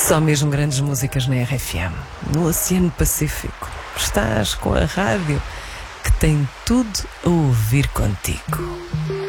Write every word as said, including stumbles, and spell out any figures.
Só mesmo grandes músicas na R F M. No Oceano Pacífico. Estás com a rádio que tem tudo a ouvir contigo.